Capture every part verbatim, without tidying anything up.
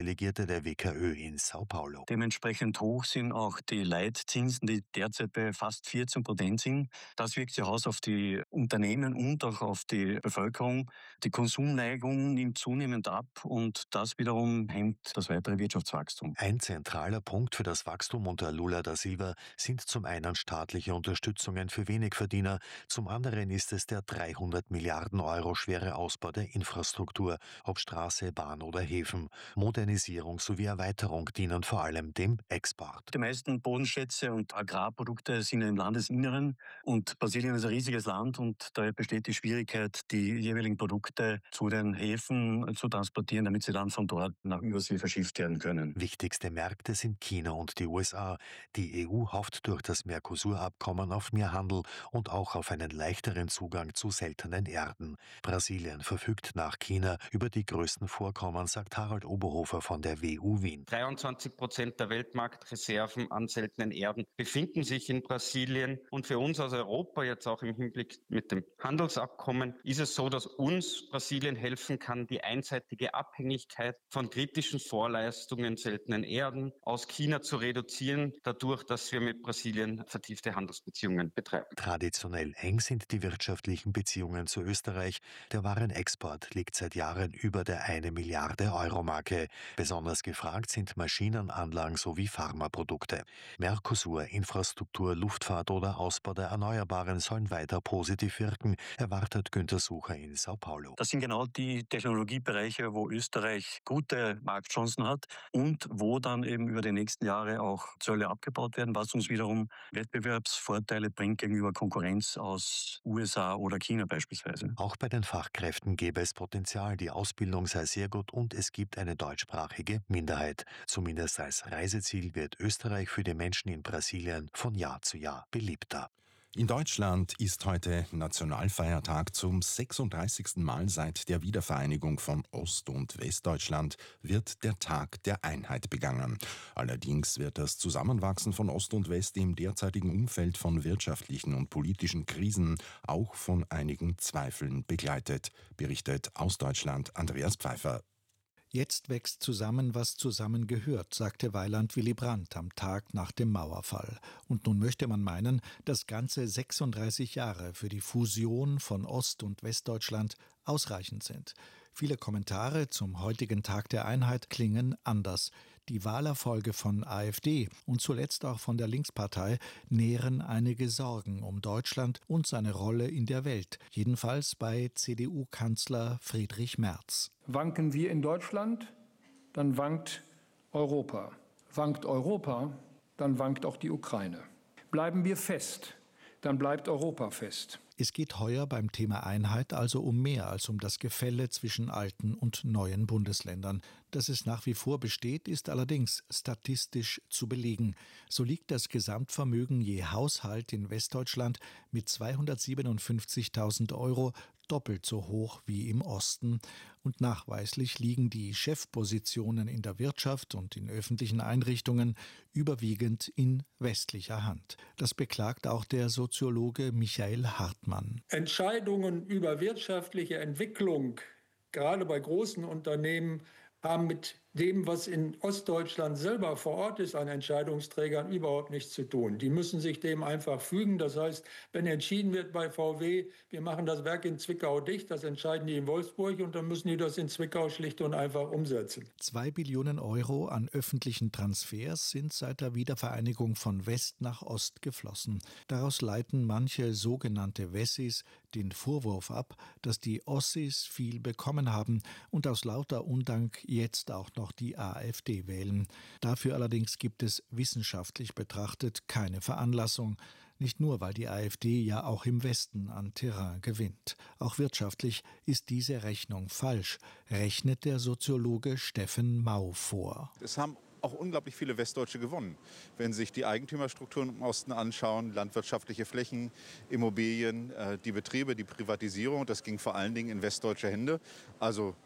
Delegierte der W K Ö in Sao Paulo. Dementsprechend hoch sind auch die Leitzinsen, die derzeit bei fast vierzehn Prozent sind. Das wirkt sich aus auf die Unternehmen und auch auf die Bevölkerung. Die Konsumneigung nimmt zunehmend ab und das wiederum hemmt das weitere Wirtschaftswachstum. Ein zentraler Punkt für das Wachstum unter Lula da Silva sind zum einen staatliche Unterstützungen für Wenigverdiener, zum anderen ist es der dreihundert Milliarden Euro schwere Ausbau der Infrastruktur, ob Straße, Bahn oder Häfen. Modernisierung sowie Erweiterung dienen vor allem dem Export. Die meisten Bodenschätze und Agrarprodukte sind im Landesinneren und Brasilien ist ein riesiges Land und daher besteht die Schwierigkeit, die jeweiligen Produkte zu den Häfen zu transportieren, damit sie dann von dort nach Übersee verschifft werden können. Wichtigste Märkte sind China und die U S A. Die E U hofft durch das Mercosur-Abkommen auf mehr Handel und auch auf einen leichteren Zugang zu seltenen Erden. Brasilien verfügt nach China über die größten Vorkommen, sagt Harald Oberhofer von der W U Wien. dreiundzwanzig Prozent der Weltmarktreserven an seltenen Erden befinden sich in Brasilien. Und für uns als Europa, jetzt auch im Hinblick mit dem Handelsabkommen, ist es so, dass uns Brasilien helfen kann, die einseitige Abhängigkeit von kritischen Vorleistungen seltenen Erden aus China zu reduzieren, dadurch, dass wir mit Brasilien vertiefte Handelsbeziehungen betreiben. Traditionell eng sind die wirtschaftlichen Beziehungen zu Österreich. Der Warenexport liegt seit Jahren über der eine Milliarde Euro Marke. Besonders gefragt sind Maschinenanlagen sowie Pharmaprodukte. Mercosur, Infrastruktur, Luftfahrt oder Ausbau der Erneuerbaren sollen weiter positiv wirken, erwartet Günter Sucher in Sao Paulo. Das sind genau die Technologiebereiche, wo Österreich gute Marktchancen hat und wo dann eben über die nächsten Jahre auch Zölle abgebaut werden, was uns wiederum Wettbewerbsvorteile bringt gegenüber Konkurrenz aus U S A oder China beispielsweise. Auch bei den Fachkräften gäbe es Potenzial, die Ausbildung sei sehr gut und es gibt eine deutschsprachige Minderheit. Zumindest als Reiseziel wird Österreich für die Menschen in Brasilien von Jahr zu Jahr beliebter. In Deutschland ist heute Nationalfeiertag. Zum sechsunddreißigsten Mal seit der Wiedervereinigung von Ost- und Westdeutschland wird der Tag der Einheit begangen. Allerdings wird das Zusammenwachsen von Ost und West im derzeitigen Umfeld von wirtschaftlichen und politischen Krisen auch von einigen Zweifeln begleitet, berichtet aus Deutschland Andreas Pfeiffer. Jetzt wächst zusammen, was zusammengehört, sagte Weiland Willy Brandt am Tag nach dem Mauerfall. Und nun möchte man meinen, dass ganze sechsunddreißig Jahre für die Fusion von Ost- und Westdeutschland ausreichend sind. Viele Kommentare zum heutigen Tag der Einheit klingen anders. Die Wahlerfolge von AfD und zuletzt auch von der Linkspartei nähren einige Sorgen um Deutschland und seine Rolle in der Welt, jedenfalls bei C D U-Kanzler Friedrich Merz. Wanken wir in Deutschland, dann wankt Europa. Wankt Europa, dann wankt auch die Ukraine. Bleiben wir fest, dann bleibt Europa fest. Es geht heuer beim Thema Einheit also um mehr als um das Gefälle zwischen alten und neuen Bundesländern. Dass es nach wie vor besteht, ist allerdings statistisch zu belegen. So liegt das Gesamtvermögen je Haushalt in Westdeutschland mit zweihundertsiebenundfünfzigtausend Euro doppelt so hoch wie im Osten. Und nachweislich liegen die Chefpositionen in der Wirtschaft und in öffentlichen Einrichtungen überwiegend in westlicher Hand. Das beklagt auch der Soziologe Michael Hartmann. Entscheidungen über wirtschaftliche Entwicklung, gerade bei großen Unternehmen, haben mit dem, was in Ostdeutschland selber vor Ort ist, an Entscheidungsträgern überhaupt nichts zu tun. Die müssen sich dem einfach fügen. Das heißt, wenn entschieden wird bei V W, wir machen das Werk in Zwickau dicht, das entscheiden die in Wolfsburg und dann müssen die das in Zwickau schlicht und einfach umsetzen. Zwei Billionen Euro an öffentlichen Transfers sind seit der Wiedervereinigung von West nach Ost geflossen. Daraus leiten manche sogenannte Wessis den Vorwurf ab, dass die Ossis viel bekommen haben und aus lauter Undank jetzt auch noch die AfD wählen. Dafür allerdings gibt es wissenschaftlich betrachtet keine Veranlassung. Nicht nur, weil die AfD ja auch im Westen an Terrain gewinnt. Auch wirtschaftlich ist diese Rechnung falsch, rechnet der Soziologe Steffen Mau vor. Es haben auch unglaublich viele Westdeutsche gewonnen. Wenn Sie sich die Eigentümerstrukturen im Osten anschauen, landwirtschaftliche Flächen, Immobilien, die Betriebe, die Privatisierung, das ging vor allen Dingen in westdeutsche Hände. Also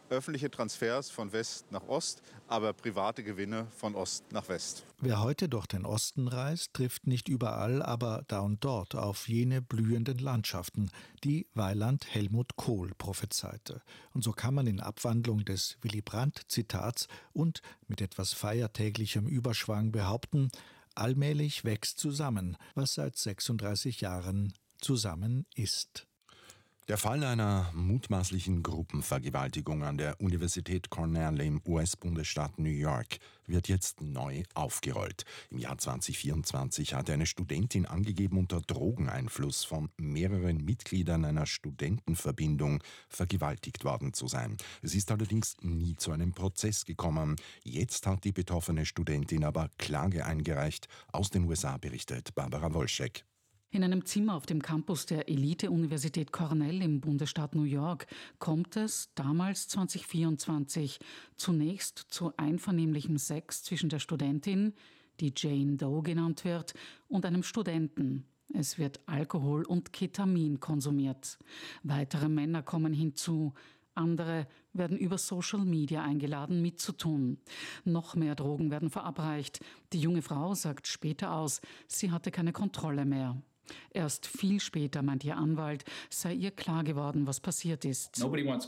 öffentliche Transfers von West nach Ost, aber private Gewinne von Ost nach West. Wer heute durch den Osten reist, trifft nicht überall, aber da und dort auf jene blühenden Landschaften, die Weiland Helmut Kohl prophezeite. Und so kann man in Abwandlung des Willy Brandt-Zitats und mit etwas feiertäglichem Überschwang behaupten, allmählich wächst zusammen, was seit sechsunddreißig Jahren zusammen ist. Der Fall einer mutmaßlichen Gruppenvergewaltigung an der Universität Cornell im U S-Bundesstaat New York wird jetzt neu aufgerollt. Im Jahr zweitausendvierundzwanzig hatte eine Studentin angegeben, unter Drogeneinfluss von mehreren Mitgliedern einer Studentenverbindung vergewaltigt worden zu sein. Es ist allerdings nie zu einem Prozess gekommen. Jetzt hat die betroffene Studentin aber Klage eingereicht. Aus den U S A berichtet Barbara Wolschek. In einem Zimmer auf dem Campus der Elite-Universität Cornell im Bundesstaat New York kommt es, damals zweitausendvierundzwanzig, zunächst zu einvernehmlichem Sex zwischen der Studentin, die Jane Doe genannt wird, und einem Studenten. Es wird Alkohol und Ketamin konsumiert. Weitere Männer kommen hinzu. Andere werden über Social Media eingeladen, mitzutun. Noch mehr Drogen werden verabreicht. Die junge Frau sagt später aus, sie hatte keine Kontrolle mehr. Erst viel später, meint ihr Anwalt, sei ihr klar geworden, was passiert ist. Niemand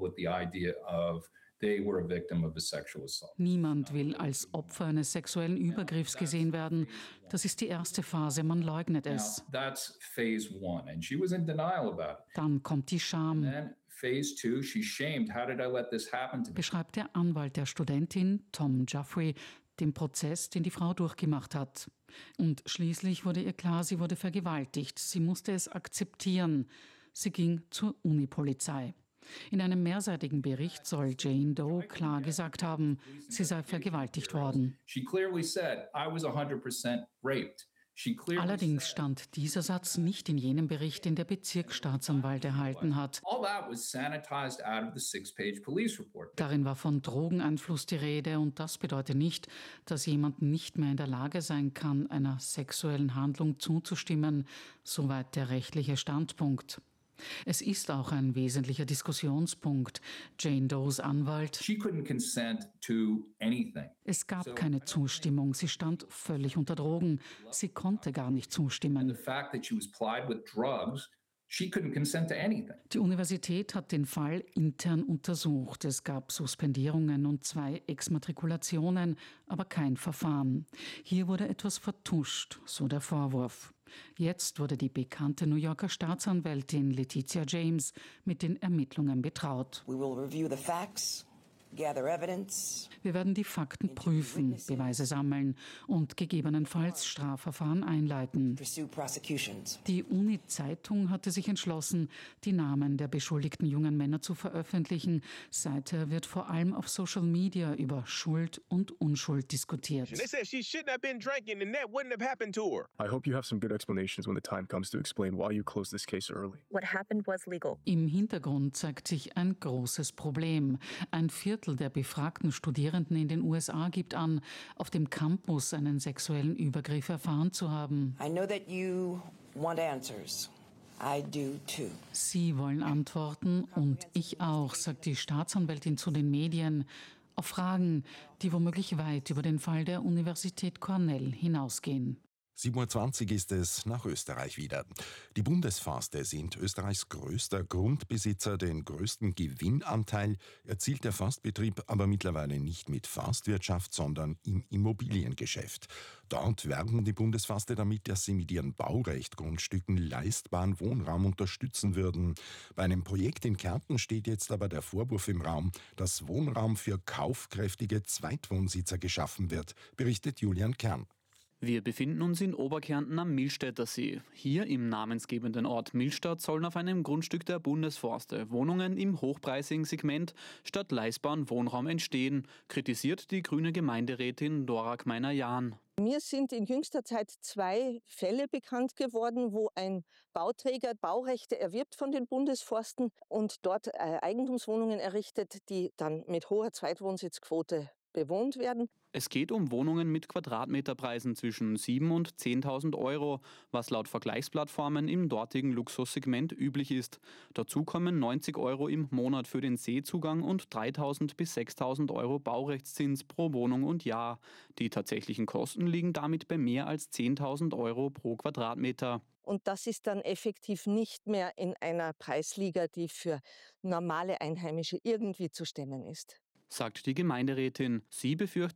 will als Opfer eines sexuellen Übergriffs gesehen werden. Das ist die erste Phase, man leugnet es. Dann kommt die Scham. Beschreibt der Anwalt der Studentin, Tom Jeffrey, den Prozess, den die Frau durchgemacht hat. Und schließlich wurde ihr klar, sie wurde vergewaltigt. Sie musste es akzeptieren. Sie ging zur Unipolizei. In einem mehrseitigen Bericht soll Jane Doe klar gesagt haben, sie sei vergewaltigt worden. Allerdings stand dieser Satz nicht in jenem Bericht, den der Bezirksstaatsanwalt erhalten hat. Darin war von Drogeneinfluss die Rede und das bedeutet nicht, dass jemand nicht mehr in der Lage sein kann, einer sexuellen Handlung zuzustimmen, soweit der rechtliche Standpunkt. Es ist auch ein wesentlicher Diskussionspunkt. Jane Does Anwalt: Es gab keine Zustimmung. Sie stand völlig unter Drogen. Sie konnte gar nicht zustimmen. Die Universität hat den Fall intern untersucht. Es gab Suspendierungen und zwei Exmatrikulationen, aber kein Verfahren. Hier wurde etwas vertuscht, so der Vorwurf. Jetzt wurde die bekannte New Yorker Staatsanwältin Letitia James mit den Ermittlungen betraut. We will review the facts. Wir werden die Fakten prüfen, Beweise sammeln und gegebenenfalls Strafverfahren einleiten. Die Uni-Zeitung hatte sich entschlossen, die Namen der beschuldigten jungen Männer zu veröffentlichen. Seither wird vor allem auf Social Media über Schuld und Unschuld diskutiert. I hope you have some good explanations when the time comes to explain why you closed this case early. What happened was legal. Im Hintergrund zeigt sich ein großes Problem. Ein Viertel der befragten Studierenden in den U S A gibt an, auf dem Campus einen sexuellen Übergriff erfahren zu haben. I know that you want answers. I do too. Sie wollen Antworten und ich auch, sagt die Staatsanwältin zu den Medien, auf Fragen, die womöglich weit über den Fall der Universität Cornell hinausgehen. sieben Uhr zwanzig ist es nach Österreich wieder. Die Bundesforste sind Österreichs größter Grundbesitzer. Den größten Gewinnanteil erzielt der Forstbetrieb aber mittlerweile nicht mit Forstwirtschaft, sondern im Immobiliengeschäft. Dort werben die Bundesforste damit, dass sie mit ihren Baurechtgrundstücken leistbaren Wohnraum unterstützen würden. Bei einem Projekt in Kärnten steht jetzt aber der Vorwurf im Raum, dass Wohnraum für kaufkräftige Zweitwohnsitzer geschaffen wird, berichtet Julian Kern. Wir befinden uns in Oberkärnten am Millstätter See. Hier im namensgebenden Ort Millstatt sollen auf einem Grundstück der Bundesforste Wohnungen im hochpreisigen Segment statt leistbaren Wohnraum entstehen, kritisiert die grüne Gemeinderätin Dora Gmeiner-Jahn. Mir sind in jüngster Zeit zwei Fälle bekannt geworden, wo ein Bauträger Baurechte erwirbt von den Bundesforsten und dort Eigentumswohnungen errichtet, die dann mit hoher Zweitwohnsitzquote bewohnt werden. Es geht um Wohnungen mit Quadratmeterpreisen zwischen sieben und zehntausend Euro, was laut Vergleichsplattformen im dortigen Luxussegment üblich ist. Dazu kommen neunzig Euro im Monat für den Seezugang und dreitausend bis sechstausend Euro Baurechtszins pro Wohnung und Jahr. Die tatsächlichen Kosten liegen damit bei mehr als zehntausend Euro pro Quadratmeter. Und das ist dann effektiv nicht mehr in einer Preisliga, die für normale Einheimische irgendwie zu stemmen ist. Sagt die Gemeinderätin. Sie befürchtet